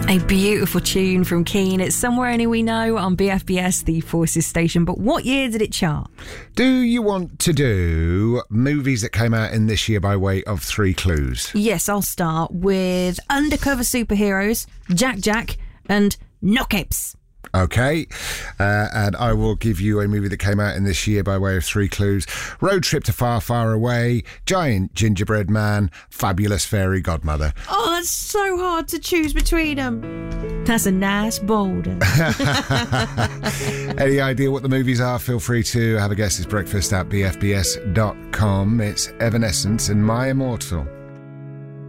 A beautiful tune from Keane. It's Somewhere Only We Know on BFBS, the Forces station. But what year did it chart? Do you want to do movies that came out in this year by way of 3 clues? Yes, I'll start with Undercover Superheroes, Jack, and Knockips. Okay, and I will give you a movie that came out in this year by way of 3 clues. Road Trip to Far, Far Away, Giant Gingerbread Man, Fabulous Fairy Godmother. Oh, that's so hard to choose between them. That's a nice boulder. Any idea what the movies are? Feel free to have a guess. It's breakfast at bfbs.com. It's Evanescence and My Immortal.